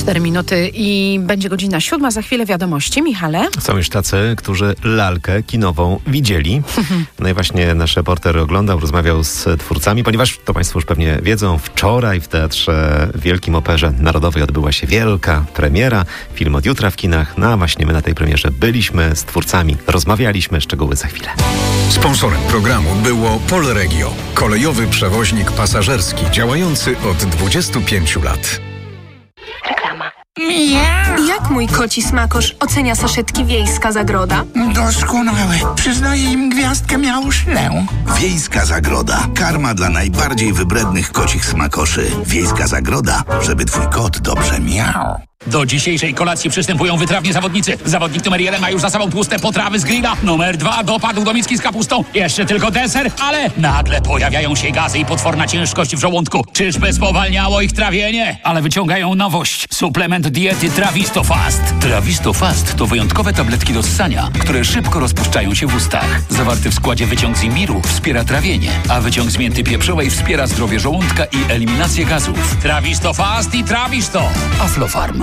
4 minuty i będzie godzina 7. Za chwilę wiadomości. Michale? Są już tacy, którzy lalkę kinową widzieli. No i właśnie nasz reporter oglądał, rozmawiał z twórcami, ponieważ to Państwo już pewnie wiedzą, wczoraj w Teatrze Wielkim Operze Narodowej odbyła się wielka premiera. Film od jutra w kinach. No a właśnie my na tej premierze byliśmy z twórcami, rozmawialiśmy, szczegóły za chwilę. Sponsorem programu było Polregio, kolejowy przewoźnik pasażerski działający od 25 lat. Reklama. Jak mój koci smakosz ocenia saszetki Wiejska Zagroda? Doskonałe. Przyznaję im gwiazdkę miałuszlę. Wiejska Zagroda. Karma dla najbardziej wybrednych kocich smakoszy. Wiejska Zagroda, żeby twój kot dobrze miał. Do dzisiejszej kolacji przystępują wytrawni zawodnicy. Zawodnik numer 1 ma już za sobą tłuste potrawy z grilla. Numer 2 dopadł do miski z kapustą. Jeszcze tylko deser, ale nagle pojawiają się gazy i potworna ciężkość w żołądku. Czyżby spowalniało ich trawienie? Ale wyciągają nowość. Suplement diety Trawisto Fast. Trawisto Fast to wyjątkowe tabletki do ssania, które szybko rozpuszczają się w ustach. Zawarty w składzie wyciąg z imbiru wspiera trawienie, a wyciąg z mięty pieprzowej wspiera zdrowie żołądka i eliminację gazów. Trawisto Fast i Trawisto. Aflofarm.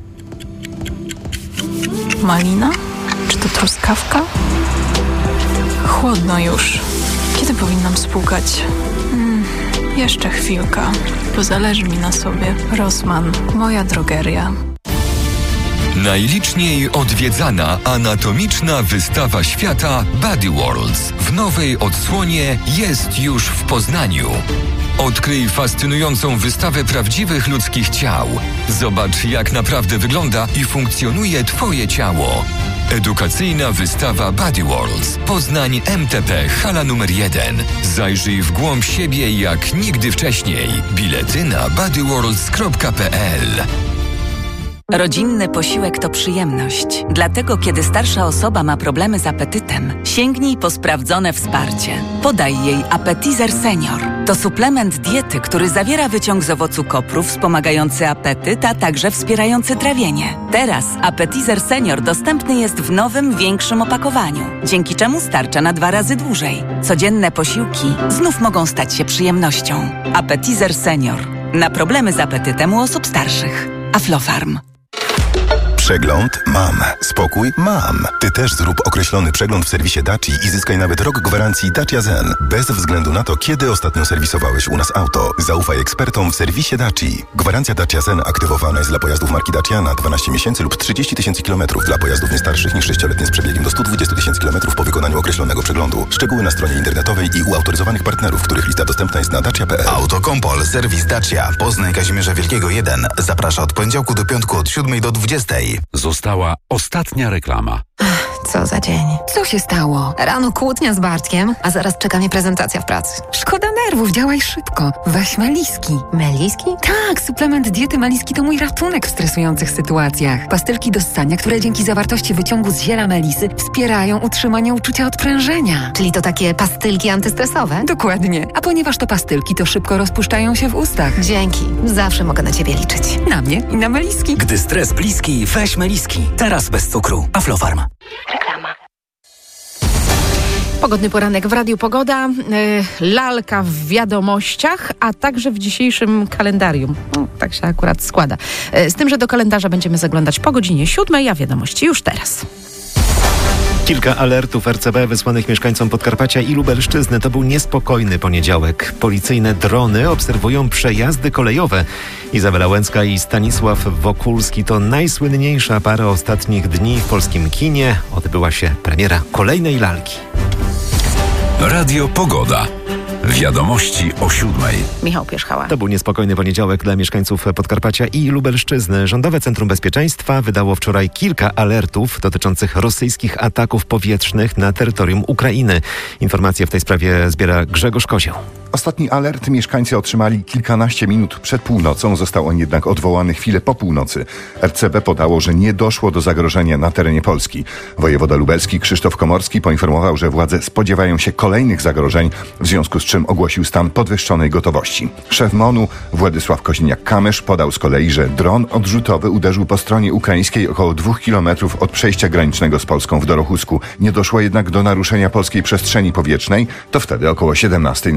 Malina? Czy to truskawka? Chłodno już. Kiedy powinnam spłukać? Jeszcze chwilka, bo zależy mi na sobie. Rossmann, moja drogeria. Najliczniej odwiedzana anatomiczna wystawa świata Body Worlds w nowej odsłonie jest już w Poznaniu. Odkryj fascynującą wystawę prawdziwych ludzkich ciał. Zobacz, jak naprawdę wygląda i funkcjonuje Twoje ciało. Edukacyjna wystawa Body Worlds. Poznań MTP, hala numer 1. Zajrzyj w głąb siebie jak nigdy wcześniej. Bilety na bodyworlds.pl. Rodzinny posiłek to przyjemność. Dlatego, kiedy starsza osoba ma problemy z apetytem, sięgnij po sprawdzone wsparcie. Podaj jej Appetizer Senior. To suplement diety, który zawiera wyciąg z owocu kopru wspomagający apetyt, a także wspierający trawienie. Teraz Appetizer Senior dostępny jest w nowym, większym opakowaniu, dzięki czemu starcza na 2 razy dłużej. Codzienne posiłki znów mogą stać się przyjemnością. Appetizer Senior. Na problemy z apetytem u osób starszych. Aflofarm. Przegląd mam. Spokój mam. Ty też zrób określony przegląd w serwisie Daci i zyskaj nawet rok gwarancji Dacia Zen. Bez względu na to, kiedy ostatnio serwisowałeś u nas auto. Zaufaj ekspertom w serwisie Daci. Gwarancja Dacia Zen aktywowana jest dla pojazdów marki Dacia na 12 miesięcy lub 30 000 kilometrów. Dla pojazdów nie starszych niż 6-letnie z przebiegiem do 120 000 kilometrów po wykonaniu określonego przeglądu. Szczegóły na stronie internetowej i u autoryzowanych partnerów, których lista dostępna jest na dacia.pl. Autokompol, serwis Dacia. Poznań Kazimierza Wielkiego 1. Zaprasza od poniedziałku do piątku od 7 do 20. Została ostatnia reklama. Co za dzień. Co się stało? Rano kłótnia z Bartkiem, a zaraz czeka mnie prezentacja w pracy. Szkoda nerwów, działaj szybko. Weź Meliski. Meliski? Tak, suplement diety Meliski to mój ratunek w stresujących sytuacjach. Pastylki do ssania, które dzięki zawartości wyciągu z ziela melisy wspierają utrzymanie uczucia odprężenia. Czyli to takie pastylki antystresowe? Dokładnie. A ponieważ to pastylki, to szybko rozpuszczają się w ustach. Dzięki. Zawsze mogę na ciebie liczyć. Na mnie i na Meliski. Gdy stres bliski, weź Meliski. Teraz bez cukru. Aflofarm. Reklama. Pogodny poranek w Radiu Pogoda, lalka w wiadomościach, a także w dzisiejszym kalendarium. Tak się akurat składa. Z tym, że do kalendarza będziemy zaglądać po godzinie 7, a wiadomości już teraz. Kilka alertów RCB wysłanych mieszkańcom Podkarpacia i Lubelszczyzny. To był niespokojny poniedziałek. Policyjne drony obserwują przejazdy kolejowe. Izabela Łęcka i Stanisław Wokulski to najsłynniejsza para ostatnich dni w polskim kinie. Odbyła się premiera kolejnej lalki. Radio Pogoda. Wiadomości o 7. Michał Pierzchała. To był niespokojny poniedziałek dla mieszkańców Podkarpacia i Lubelszczyzny. Rządowe Centrum Bezpieczeństwa wydało wczoraj kilka alertów dotyczących rosyjskich ataków powietrznych na terytorium Ukrainy. Informacje w tej sprawie zbiera Grzegorz Kozioł. Ostatni alert mieszkańcy otrzymali kilkanaście minut przed północą. Został on jednak odwołany chwilę po północy. RCB podało, że nie doszło do zagrożenia na terenie Polski. Wojewoda lubelski Krzysztof Komorski poinformował, że władze spodziewają się kolejnych zagrożeń, w związku z czym ogłosił stan podwyższonej gotowości. Szef MON-u Władysław Koźniak-Kamysz podał z kolei, że dron odrzutowy uderzył po stronie ukraińskiej około 2 kilometrów od przejścia granicznego z Polską w Dorochusku. Nie doszło jednak do naruszenia polskiej przestrzeni powietrznej. To wtedy około 17 na terenie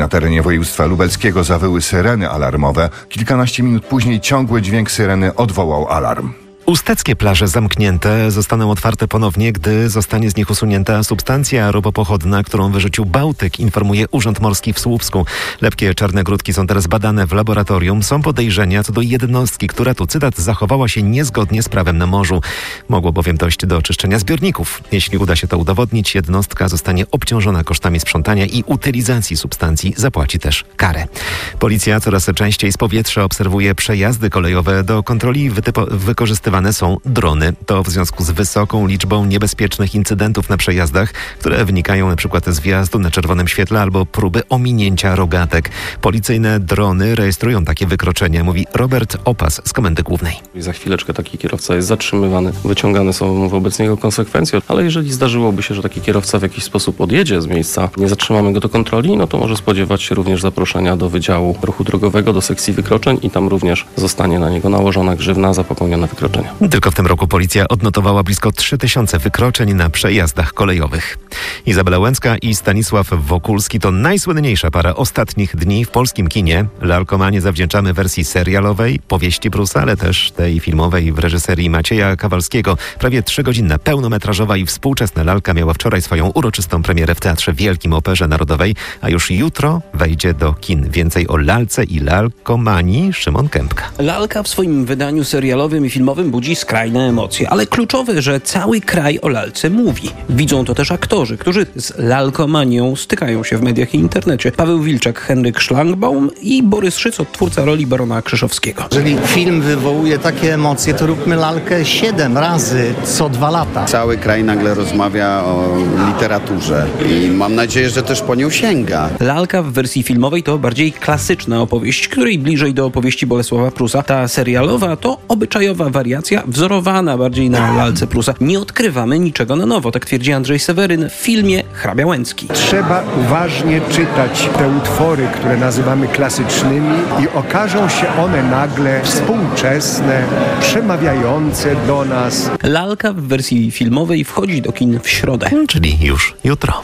województwa lubelskiego zawyły syreny alarmowe. Kilkanaście minut później ciągły dźwięk syreny odwołał alarm. Usteckie plaże zamknięte zostaną otwarte ponownie, gdy zostanie z nich usunięta substancja ropopochodna, którą wyrzucił Bałtyk, informuje Urząd Morski w Słupsku. Lepkie czarne grudki są teraz badane w laboratorium. Są podejrzenia co do jednostki, która, tu cytat, zachowała się niezgodnie z prawem na morzu. Mogło bowiem dojść do oczyszczenia zbiorników. Jeśli uda się to udowodnić, jednostka zostanie obciążona kosztami sprzątania i utylizacji substancji. Zapłaci też karę. Policja coraz częściej z powietrza obserwuje przejazdy kolejowe. Do kontroli wykorzystywane są drony. To w związku z wysoką liczbą niebezpiecznych incydentów na przejazdach, które wynikają np. z wjazdu na czerwonym świetle albo próby ominięcia rogatek. Policyjne drony rejestrują takie wykroczenia, mówi Robert Opas z Komendy Głównej. Za chwileczkę taki kierowca jest zatrzymywany, wyciągane są wobec niego konsekwencje, ale jeżeli zdarzyłoby się, że taki kierowca w jakiś sposób odjedzie z miejsca, nie zatrzymamy go do kontroli, no to może spodziewać się również zaproszenia do Wydziału Ruchu Drogowego, do sekcji wykroczeń i tam również zostanie na niego nałożona grzywna za popełnione wykroczenia. Tylko w tym roku policja odnotowała blisko 3000 wykroczeń na przejazdach kolejowych. Izabela Łęcka i Stanisław Wokulski to najsłynniejsza para ostatnich dni w polskim kinie. Lalkomanie zawdzięczamy wersji serialowej, powieści Prusa, ale też tej filmowej w reżyserii Macieja Kawalskiego. Prawie 3-godzinna, pełnometrażowa i współczesna lalka miała wczoraj swoją uroczystą premierę w Teatrze Wielkim Operze Narodowej, a już jutro wejdzie do kin. Więcej o lalce i lalkomanii Szymon Kępka. Lalka w swoim wydaniu serialowym i filmowym budzi skrajne emocje, ale kluczowe, że cały kraj o lalce mówi. Widzą to też aktorzy, którzy z lalkomanią stykają się w mediach i internecie. Paweł Wilczak, Henryk Szlangbaum i Borys Szyc, twórca roli barona Krzyszowskiego. Jeżeli film wywołuje takie emocje, to róbmy lalkę 7 razy co 2 lata. Cały kraj nagle rozmawia o literaturze i mam nadzieję, że też po nią sięga. Lalka w wersji filmowej to bardziej klasyczna opowieść, której bliżej do opowieści Bolesława Prusa. Ta serialowa to obyczajowa wariacja, wzorowana bardziej na lalce Prusa. Nie odkrywamy niczego na nowo, tak twierdzi Andrzej Seweryn w filmie Hrabia Łęcki. Trzeba uważnie czytać te utwory, które nazywamy klasycznymi i okażą się one nagle współczesne, przemawiające do nas. Lalka w wersji filmowej wchodzi do kin w środę. Czyli już jutro.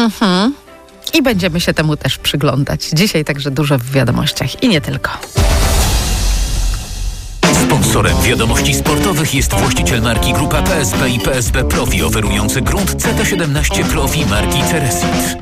I będziemy się temu też przyglądać. Dzisiaj także dużo w wiadomościach i nie tylko. Sponsorem wiadomości sportowych jest właściciel marki Grupa PSB i PSB Profi, oferujący grunt CT17 Profi marki Ceresit.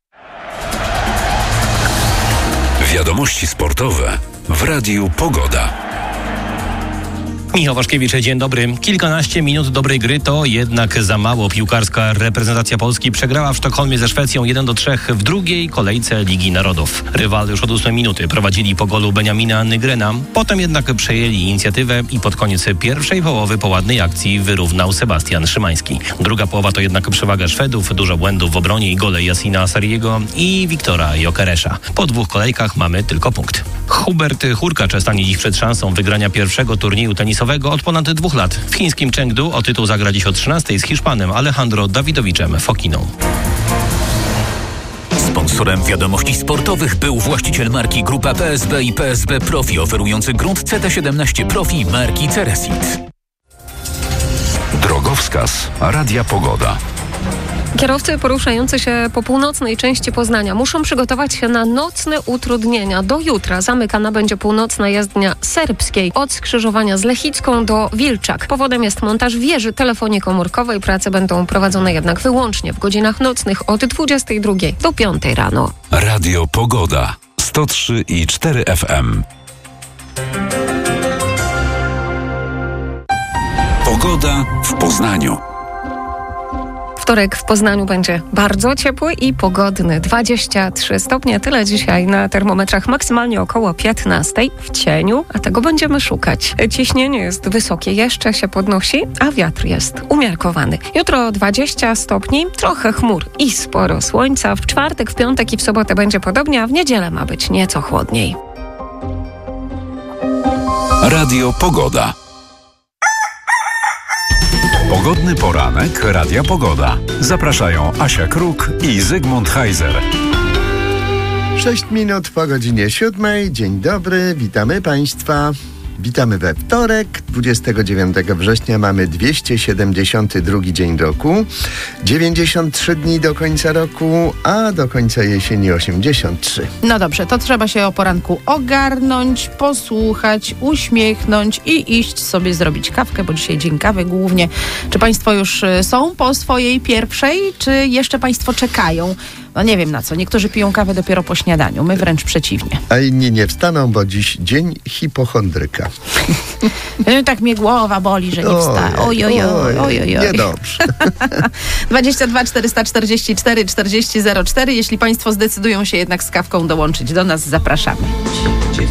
Wiadomości sportowe w Radiu Pogoda. Michał Waszkiewicz, dzień dobry. Kilkanaście minut dobrej gry to jednak za mało. Piłkarska reprezentacja Polski przegrała w Sztokholmie ze Szwecją 1-3 w drugiej kolejce Ligi Narodów. Rywale już od 8 minuty prowadzili po golu Benjamina Nygrena. Potem jednak przejęli inicjatywę i pod koniec pierwszej połowy po ładnej akcji wyrównał Sebastian Szymański. Druga połowa to jednak przewaga Szwedów, dużo błędów w obronie i gole Yassina Sariego i Wiktora Jokeresza. Po 2 kolejkach mamy tylko punkt. Hubert Hurkacz stanie dziś przed szansą wygrania pierwszego turnieju tenisowego od ponad 2 lat. W chińskim Chengdu o tytuł zagra dziś o 13 z Hiszpanem Alejandro Dawidowiczem Fokiną. Sponsorem wiadomości sportowych był właściciel marki Grupa PSB i PSB Profi, oferujący grunt CT17 Profi marki Ceresit. Drogowskaz Radia Pogoda. Kierowcy poruszający się po północnej części Poznania muszą przygotować się na nocne utrudnienia. Do jutra zamykana będzie północna jezdnia Serbskiej od skrzyżowania z Lechicką do Wilczak. Powodem jest montaż wieży telefonii komórkowej. Prace będą prowadzone jednak wyłącznie w godzinach nocnych od 22 do 5 rano. Radio Pogoda 103,4 FM. Pogoda w Poznaniu. Wtorek w Poznaniu będzie bardzo ciepły i pogodny. 23 stopnie, tyle dzisiaj na termometrach, maksymalnie około 15 w cieniu, a tego będziemy szukać. Ciśnienie jest wysokie, jeszcze się podnosi, a wiatr jest umiarkowany. Jutro 20 stopni, trochę chmur i sporo słońca. W czwartek, w piątek i w sobotę będzie podobnie, a w niedzielę ma być nieco chłodniej. Radio Pogoda. Pogodny poranek Radia Pogoda. Zapraszają Asia Kruk i Zygmunt Heiser. 6 minut po godzinie 7. Dzień dobry, witamy Państwa. Witamy we wtorek, 29 września mamy 272 dzień roku, 93 dni do końca roku, a do końca jesieni 83. No dobrze, to trzeba się o poranku ogarnąć, posłuchać, uśmiechnąć i iść sobie zrobić kawkę, bo dzisiaj dzień kawy głównie. Czy Państwo już są po swojej pierwszej, czy jeszcze Państwo czekają? No nie wiem na co. Niektórzy piją kawę dopiero po śniadaniu. My wręcz przeciwnie. A inni nie wstaną, bo dziś dzień hipochondryka. Tak mnie głowa boli, że nie wsta. Oj. Niedobrze. 22 444 40 04. Jeśli Państwo zdecydują się jednak z kawką dołączyć do nas, zapraszamy.